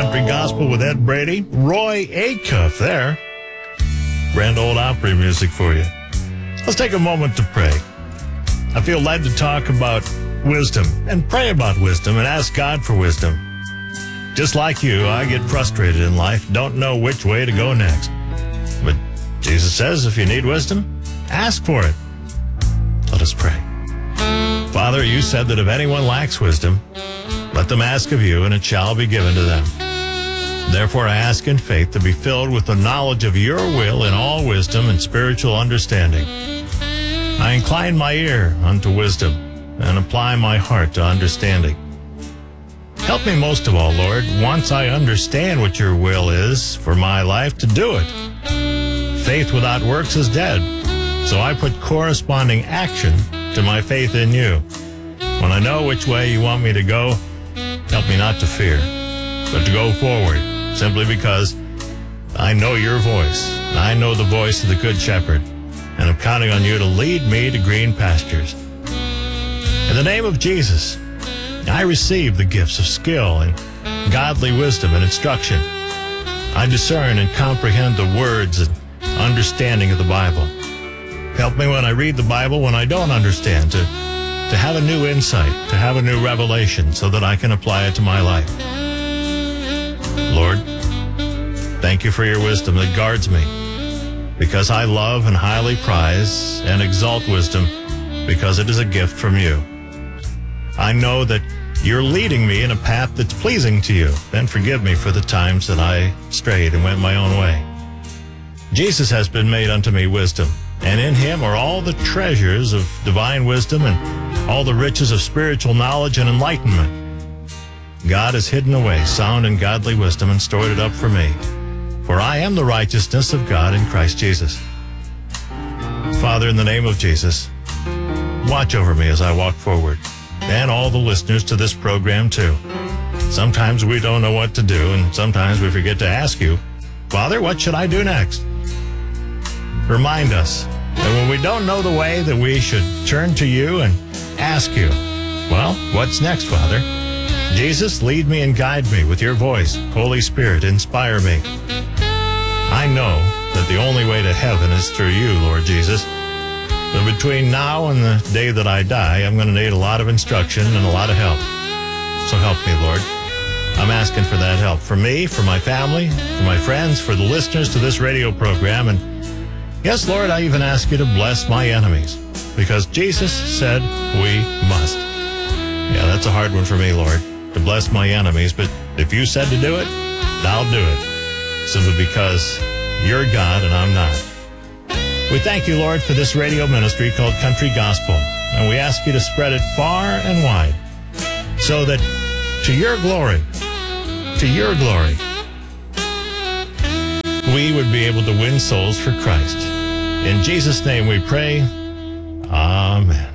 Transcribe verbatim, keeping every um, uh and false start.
Country Gospel with Ed Brady. Roy Acuff there. Grand Ole Opry music for you. Let's take a moment to pray. I feel led to talk about wisdom and pray about wisdom and ask God for wisdom. Just like you, I get frustrated in life, don't know which way to go next. But Jesus says if you need wisdom, ask for it. Let us pray. Father, you said that if anyone lacks wisdom, let them ask of you, and it shall be given to them. Therefore, I ask in faith to be filled with the knowledge of your will in all wisdom and spiritual understanding. I incline my ear unto wisdom and apply my heart to understanding. Help me most of all, Lord, once I understand what your will is for my life, to do it. Faith without works is dead, so I put corresponding action to my faith in you. When I know which way you want me to go, help me not to fear, but to go forward, simply because I know your voice. I know the voice of the Good Shepherd, and I'm counting on you to lead me to green pastures. In the name of Jesus, I receive the gifts of skill and godly wisdom and instruction. I discern and comprehend the words and understanding of the Bible. Help me when I read the Bible when I don't understand, to, to have a new insight, to have a new revelation so that I can apply it to my life. Lord, thank you for your wisdom that guards me, because I love and highly prize and exalt wisdom because it is a gift from you. I know that you're leading me in a path that's pleasing to you. Then forgive me for the times that I strayed and went my own way. Jesus has been made unto me wisdom, and in him are all the treasures of divine wisdom and all the riches of spiritual knowledge and enlightenment. God has hidden away sound and godly wisdom and stored it up for me, for I am the righteousness of God in Christ Jesus. Father, in the name of Jesus, watch over me as I walk forward, and all the listeners to this program too. Sometimes we don't know what to do, and sometimes we forget to ask you, Father, what should I do next? Remind us that when we don't know the way, that we should turn to you and ask you, well, what's next, Father? Jesus, lead me and guide me with your voice. Holy Spirit, inspire me. I know that the only way to heaven is through you, Lord Jesus. But between now and the day that I die, I'm going to need a lot of instruction and a lot of help. So help me, Lord. I'm asking for that help. For me, for my family, for my friends, for the listeners to this radio program. And yes, Lord, I even ask you to bless my enemies, because Jesus said we must. Yeah, that's a hard one for me, Lord, to bless my enemies. But if you said to do it, I'll do it. Simply because you're God and I'm not. We thank you, Lord, for this radio ministry called Country Gospel, and we ask you to spread it far and wide so that to your glory, to your glory, we would be able to win souls for Christ. In Jesus' name we pray. Amen.